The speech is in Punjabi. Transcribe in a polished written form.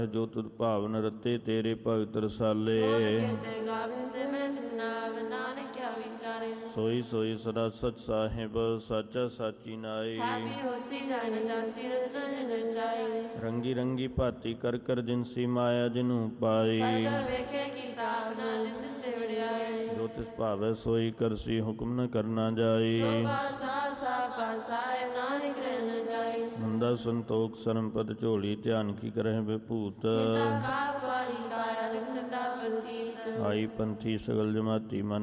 ਜੋ ਤੁਧ ਭਾਵਨ ਰਤੇ ਤੇਰੇ ਭਗਤ ਰਸਾਲੇ। ਸੋਈ ਸੋਈ ਸਦਾ ਸਚ ਸਾਹਿਬ ਸਾਚਾ ਸਾਚੀ ਨਾਈ। ਰੰਗੀ ਰੰਗੀ ਭਾਤੀ ਕਰ ਕਰ ਜਿਨਸੀ ਮਾਇਆ ਜਿਨੂ ਪਾਈ। ਜੋ ਤਿਸ ਭਾਵੈ ਸੋਈ ਕਰਸੀ ਹੁਕਮ ਨ ਕਰਨਾ ਜਾਈ। ਮੰਦਾ ਸੰਤੋਖ ਸਰਮ ਪਦ ਝੋਲੀ ਧਿਆਨ ਕੀ ਕਰਹਿ ਵਿਭੂਤ। ਆਈ ਪੰਥੀ ਸਗਲ ਜਮਾਤੀ ਮਨ